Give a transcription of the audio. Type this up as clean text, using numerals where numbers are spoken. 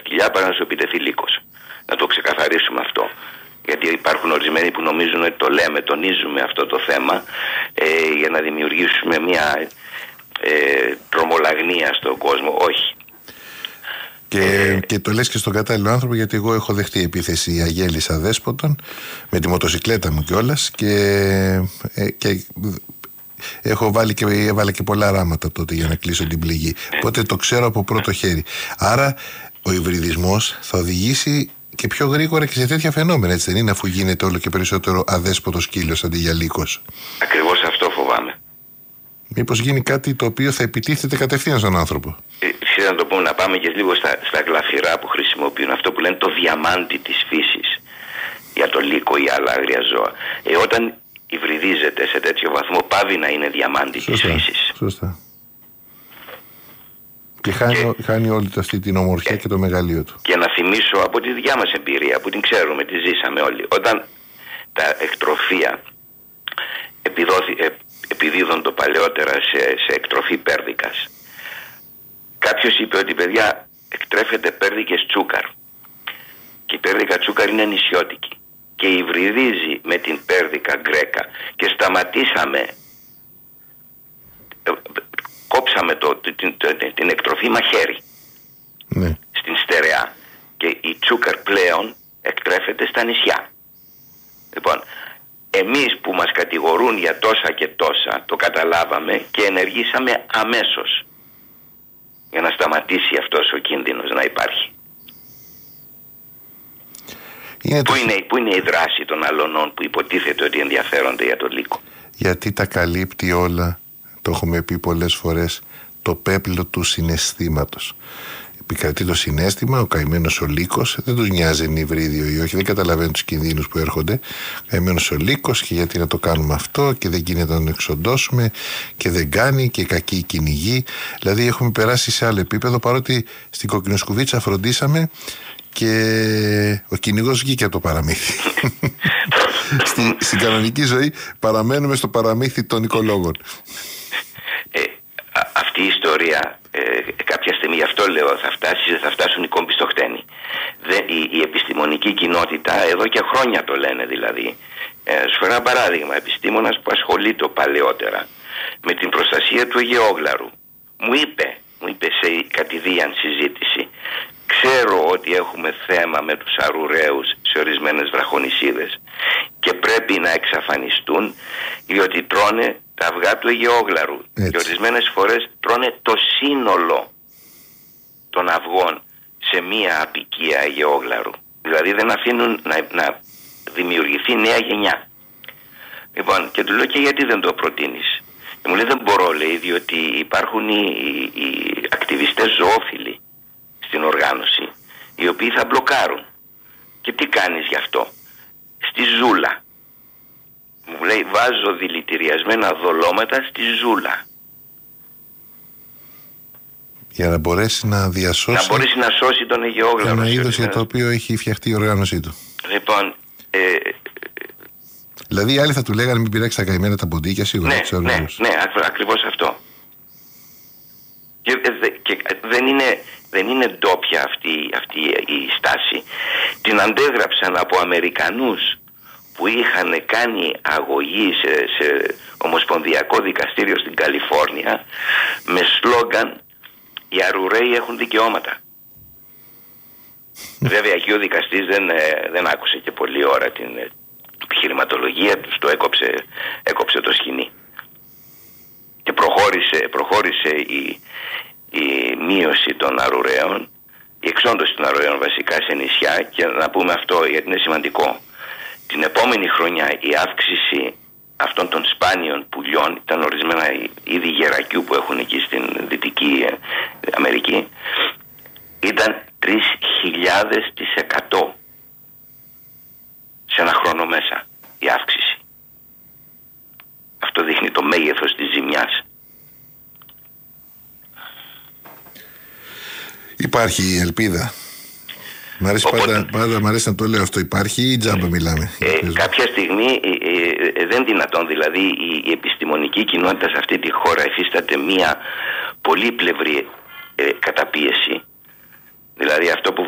κοιλιά παρά να σου επιτεθεί λύκος. Να το ξεκαθαρίσουμε αυτό. Γιατί υπάρχουν ορισμένοι που νομίζουν ότι το λέμε, τονίζουμε αυτό το θέμα για να δημιουργήσουμε μια τρομολαγνία στον κόσμο. Όχι. Και το λες και στον κατάλληλο άνθρωπο, γιατί εγώ έχω δεχτεί επίθεση αγέλης αδέσποτων με τη μοτοσυκλέτα μου κιόλας και έβαλα και πολλά ράματα τότε για να κλείσω την πληγή. Οπότε το ξέρω από πρώτο χέρι. Άρα ο υβριδισμός θα οδηγήσει και πιο γρήγορα και σε τέτοια φαινόμενα, έτσι δεν είναι, αφού γίνεται όλο και περισσότερο αδέσποτος σκύλος αντί για λύκος? Ακριβώς αυτό φοβάμαι. Μήπως γίνει κάτι το οποίο θα επιτίθεται κατευθείαν στον άνθρωπο? Να το πούμε, να πάμε και λίγο στα γλαφυρά που χρησιμοποιούν, αυτό που λένε το διαμάντι της φύσης για το λύκο ή άλλα άγρια ζώα. Όταν υβριδίζεται σε τέτοιο βαθμό, πάβει να είναι διαμάντι της φύσης. Σωστά. Και χάνει όλη αυτή την ομορφιά και το μεγαλείο του. Και να θυμίσω από τη δικιά μας εμπειρία που την ξέρουμε, τη ζήσαμε όλοι. Όταν τα εκτροφία επιδίδονται παλαιότερα σε εκτροφή πέρδικας, κάποιος είπε ότι, παιδιά, εκτρέφεται πέρδικες τσούκαρ. Και η πέρδικα τσούκαρ είναι νησιώτικη. Και υβριδίζει με την πέρδικα γκρέκα. Και σταματήσαμε, κόψαμε την εκτροφή μαχαίρι. Ναι. Στην στερεά. Και η τσούκαρ πλέον εκτρέφεται στα νησιά. Λοιπόν, εμείς που μας κατηγορούν για τόσα και τόσα, το καταλάβαμε και ενεργήσαμε αμέσως για να σταματήσει αυτός ο κίνδυνος να υπάρχει. Πού είναι η δράση των αλωνών που υποτίθεται ότι ενδιαφέρονται για τον λύκο? Γιατί τα καλύπτει όλα, το έχουμε πει πολλές φορές, το πέπλο του συναισθήματος. Επικρατεί το συναίσθημα, ο καημένος ο λύκος, δεν τους νοιάζει αν είναι υβρίδιο ή όχι, δεν καταλαβαίνουν τους κινδύνους που έρχονται. Καημένος ο λύκος, και γιατί να το κάνουμε αυτό, και δεν γίνεται να τον εξοντώσουμε, και δεν κάνει, και κακή κυνηγή. Δηλαδή έχουμε περάσει σε άλλο επίπεδο, παρότι στην κοκκινοσκουβίτσα φροντίσαμε και ο κυνηγός βγήκε από το παραμύθι. Στην κανονική ζωή παραμένουμε στο παραμύθι των οικολόγων. Αυτή η ιστορία κάποια στιγμή, γι' αυτό λέω, θα φτάσουν οι κόμποι στο χτένι. Η επιστημονική κοινότητα εδώ και χρόνια το λένε, δηλαδή. Σου φέρω ένα παράδειγμα. Επιστήμονας που ασχολείται παλαιότερα με την προστασία του αιγαιόγλαρου μου είπε σε κατηδίαν συζήτηση, ξέρω ότι έχουμε θέμα με τους αρουραίους σε ορισμένες βραχονησίδες και πρέπει να εξαφανιστούν, διότι τρώνε τα αυγά του αιγαιόγλαρου. Και ορισμένες φορές τρώνε το σύνολο των αυγών σε μία απικία αιγαιόγλαρου. Δηλαδή δεν αφήνουν να δημιουργηθεί νέα γενιά. Λοιπόν, και του λέω, και γιατί δεν το προτείνεις? Και μου λέει, δεν μπορώ, λέει, διότι υπάρχουν οι ακτιβιστές ζωόφιλοι στην οργάνωση, οι οποίοι θα μπλοκάρουν. Και τι κάνεις γι' αυτό? Στη ζούλα. Μου λέει, βάζω δηλητηριασμένα δολώματα στη ζούλα. Για να μπορέσει να διασώσει. Να μπορέσει να σώσει τον αιγαιόγλαρο. Ένα είδος για το οποίο έχει φτιαχτεί η οργάνωσή του. Λοιπόν. Δηλαδή οι άλλοι θα του λέγανε μην πειράξει τα καημένα τα ποντίκια, σίγουρα. Ναι, ακριβώς αυτό. Και δεν είναι ντόπια αυτή η στάση. Την αντέγραψαν από Αμερικανούς που είχαν κάνει αγωγή σε ομοσπονδιακό δικαστήριο στην Καλιφόρνια με σλόγγαν «Οι αρουραίοι έχουν δικαιώματα». Βέβαια εκεί ο δικαστής δεν άκουσε και πολλή ώρα την επιχειρηματολογία τους, το έκοψε το σκηνή. Και προχώρησε η μείωση των αρουραίων, η εξόντωση των αρουραίων βασικά σε νησιά. Και να πούμε αυτό γιατί είναι σημαντικό. Την επόμενη χρονιά η αύξηση αυτών των σπάνιων πουλιών, ήταν ορισμένα είδη γερακιού που έχουν εκεί στην Δυτική Αμερική, ήταν 3.000% σε ένα χρόνο μέσα η αύξηση. Αυτό δείχνει το μέγεθος της ζημιάς. Υπάρχει ελπίδα. Μ' αρέσει να το λέω αυτό. Υπάρχει ή τζάμπα μιλάμε? Κάποια στιγμή δεν δυνατόν. Δηλαδή η επιστημονική κοινότητα σε αυτή τη χώρα υφίσταται μία πολύπλευρη καταπίεση. Δηλαδή αυτό που